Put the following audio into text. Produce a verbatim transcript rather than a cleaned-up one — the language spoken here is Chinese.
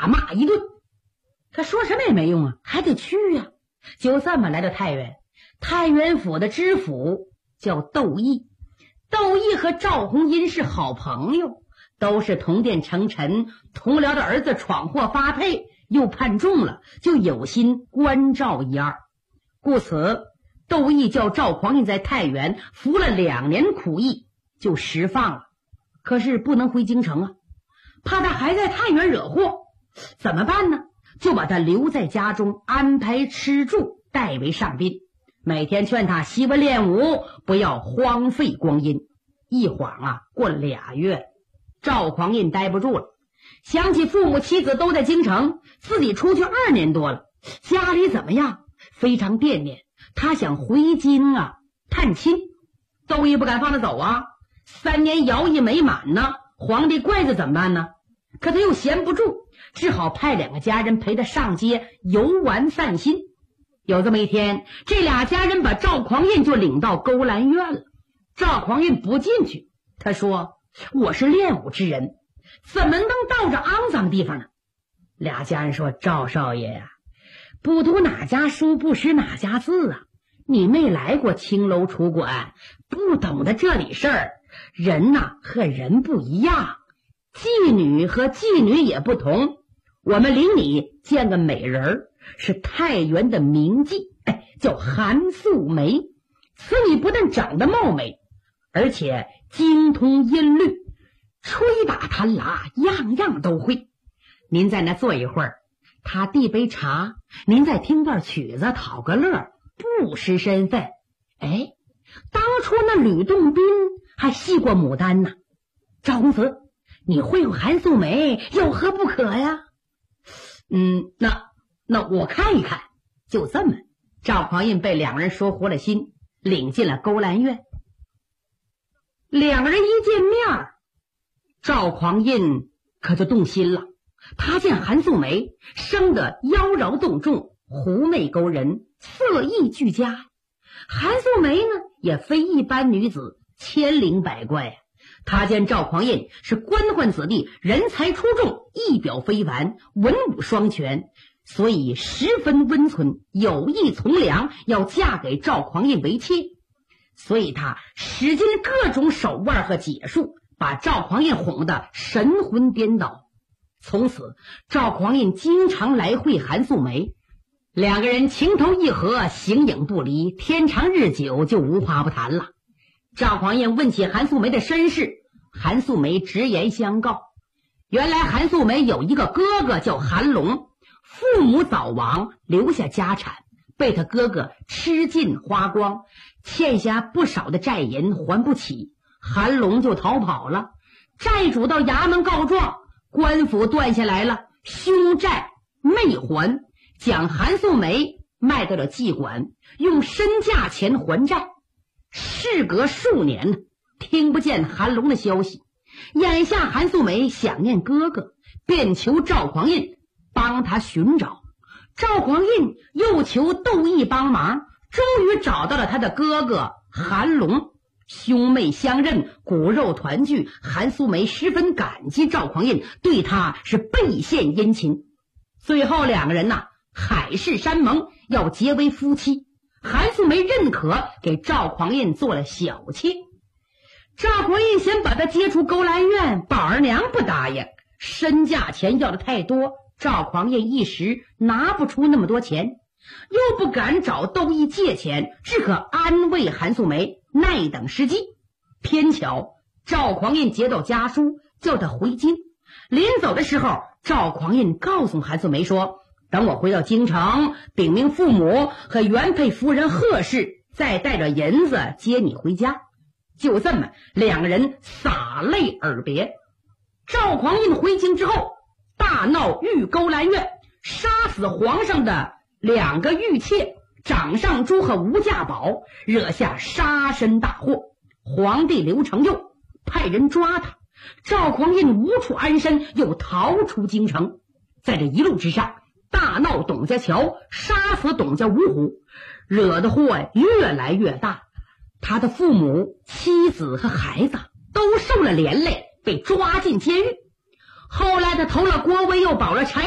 骂一顿。他说什么也没用啊，还得去呀、啊。就这么来到太原，太原府的知府叫窦毅，窦毅和赵红英是好朋友，都是同殿成臣，同僚的儿子闯祸发配，又判重了，就有心关照一二。故此，窦毅叫赵匡胤在太原服了两年苦役，就释放了。可是不能回京城啊，怕他还在太原惹祸，怎么办呢？就把他留在家中，安排吃住，代为上宾，每天劝他习文练武，不要荒废光阴。一晃啊，过了俩月，赵匡胤待不住了，想起父母妻子都在京城，自己出去二年多了，家里怎么样？非常惦念，他想回京啊探亲。窦毅不敢放他走啊，三年徭役没满呢，皇帝怪罪怎么办呢？可他又闲不住，只好派两个家人陪他上街游玩散心。有这么一天，这俩家人把赵匡胤就领到勾栏院了。赵匡胤不进去，他说：“我是练武之人，怎么能到这肮脏地方呢？”俩家人说：“赵少爷呀、啊，不读哪家书，不识哪家字啊！你没来过青楼楚馆，不懂得这里事儿。人呐、啊、和人不一样，妓女和妓女也不同。我们领你见个美人儿，是太原的名妓，哎，叫韩素梅。此女不但长得貌美，而且精通音律，吹打弹拉样样都会。您在那坐一会儿，他递杯茶，您再听段曲子讨个乐，不失身份。哎，当初那吕洞宾还戏过牡丹呢。赵公子，你会有韩素梅，有何不可呀？嗯，那那我看一看。就这么，赵匡胤被两人说活了心，领进了勾栏院。两个人一见面，赵匡胤可就动心了。他见韩素梅生得妖娆动众，狐媚勾人，色艺俱佳。韩素梅呢，也非一般女子，千灵百怪。他见赵匡胤是官宦子弟，人才出众，一表非凡，文武双全，所以十分温存，有意从良，要嫁给赵匡胤为妻。所以他使尽各种手腕和解数，把赵匡胤哄得神魂颠倒。从此赵匡胤经常来会韩素梅，两个人情投意合，形影不离，天长日久，就无话不谈了。赵匡胤问起韩素梅的身世，韩素梅直言相告。原来韩素梅有一个哥哥叫韩龙，父母早亡，留下家产，被他哥哥吃尽花光，欠下不少的债银还不起，韩龙就逃跑了。债主到衙门告状，官府断下来了，凶债未还，将韩素梅卖到了妓馆，用身价钱还债。事隔数年，听不见韩龙的消息。眼下韩素梅想念哥哥，便求赵匡胤帮他寻找。赵匡胤又求窦毅帮忙，终于找到了他的哥哥韩龙。兄妹相认，骨肉团聚，韩素梅十分感激赵匡胤，对他是倍献殷勤。最后两个人呐、啊，海誓山盟，要结为夫妻。韩素梅认可，给赵匡胤做了小妾。赵匡胤先把他接出勾栏院，宝儿娘不答应，身价钱要的太多，赵匡胤一时拿不出那么多钱，又不敢找窦毅借钱，只可安慰韩素梅，耐等时机。偏巧赵匡胤接到家书，叫他回京。临走的时候，赵匡胤告诉韩素梅说，等我回到京城，禀明父母和原配夫人贺氏，再带着银子接你回家。就这么，两个人洒泪而别。赵匡胤回京之后，大闹御勾栏院，杀死皇上的两个御妾掌上珠和吴家宝，惹下杀身大祸。皇帝刘承佑派人抓他，赵匡胤无处安身，又逃出京城。在这一路之上，大闹董家桥，杀死董家五虎，惹的祸越来越大。他的父母、妻子和孩子都受了连累，被抓进监狱。后来他投了郭威，又保了柴